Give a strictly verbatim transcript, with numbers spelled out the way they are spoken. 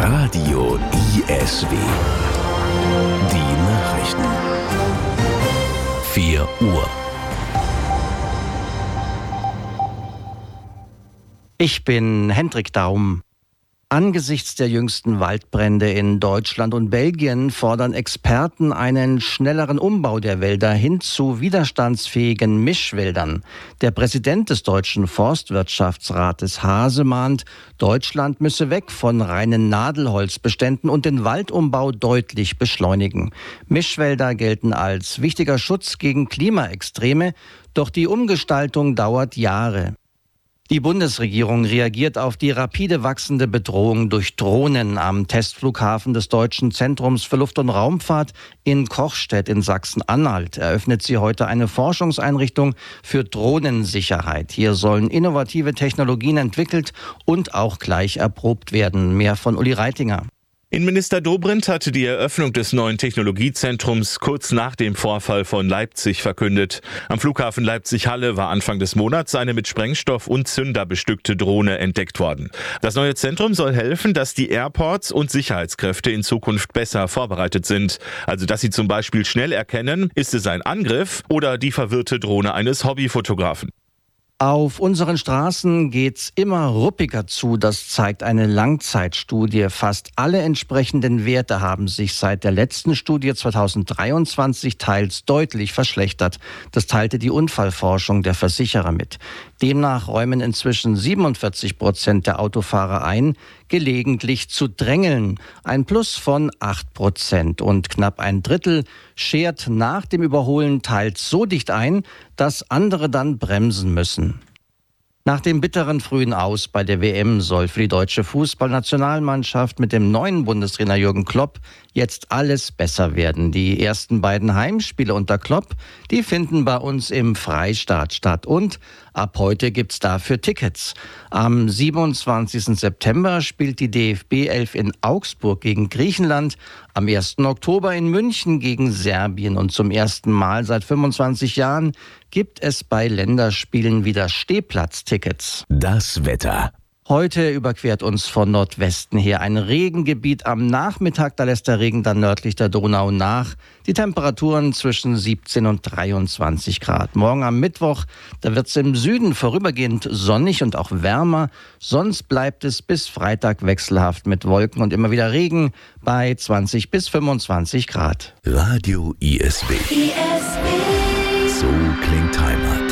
Radio I S W. Die Nachrichten. vier Uhr. Ich bin Hendrik Daum. Angesichts der jüngsten Waldbrände in Deutschland und Belgien fordern Experten einen schnelleren Umbau der Wälder hin zu widerstandsfähigen Mischwäldern. Der Präsident des Deutschen Forstwirtschaftsrates Hase mahnt, Deutschland müsse weg von reinen Nadelholzbeständen und den Waldumbau deutlich beschleunigen. Mischwälder gelten als wichtiger Schutz gegen Klimaextreme, doch die Umgestaltung dauert Jahre. Die Bundesregierung reagiert auf die rapide wachsende Bedrohung durch Drohnen am Testflughafen des Deutschen Zentrums für Luft- und Raumfahrt in Kochstedt in Sachsen-Anhalt. Eröffnet sie heute eine Forschungseinrichtung für Drohnensicherheit. Hier sollen innovative Technologien entwickelt und auch gleich erprobt werden. Mehr von Uli Reitinger. Innenminister Dobrindt hatte die Eröffnung des neuen Technologiezentrums kurz nach dem Vorfall von Leipzig verkündet. Am Flughafen Leipzig-Halle war Anfang des Monats eine mit Sprengstoff und Zünder bestückte Drohne entdeckt worden. Das neue Zentrum soll helfen, dass die Airports und Sicherheitskräfte in Zukunft besser vorbereitet sind. Also dass sie zum Beispiel schnell erkennen, ist es ein Angriff oder die verwirrte Drohne eines Hobbyfotografen. Auf unseren Straßen geht's immer ruppiger zu, das zeigt eine Langzeitstudie. Fast alle entsprechenden Werte haben sich seit der letzten Studie zweitausenddreiundzwanzig teils deutlich verschlechtert. Das teilte die Unfallforschung der Versicherer mit. Demnach räumen inzwischen siebenundvierzig Prozent der Autofahrer ein, gelegentlich zu drängeln. Ein Plus von acht Prozent. Und knapp ein Drittel schert nach dem Überholen teils so dicht ein, dass andere dann bremsen müssen. Nach dem bitteren frühen Aus bei der W M soll für die deutsche Fußballnationalmannschaft mit dem neuen Bundestrainer Jürgen Klopp jetzt alles besser werden. Die ersten beiden Heimspiele unter Klopp, die finden bei uns im Freistaat statt. Und ab heute gibt's dafür Tickets. Am siebenundzwanzigsten September spielt die D F B elf in Augsburg gegen Griechenland, am ersten Oktober in München gegen Serbien. Und zum ersten Mal seit fünfundzwanzig Jahren gibt es bei Länderspielen wieder Stehplatztickets. Das Wetter. Heute überquert uns von Nordwesten her ein Regengebiet. Am Nachmittag, da lässt der Regen dann nördlich der Donau nach. Die Temperaturen zwischen siebzehn und dreiundzwanzig Grad. Morgen am Mittwoch, da wird es im Süden vorübergehend sonnig und auch wärmer. Sonst bleibt es bis Freitag wechselhaft mit Wolken und immer wieder Regen bei zwanzig bis fünfundzwanzig Grad. Radio I S W. I S W. So klingt Heimat.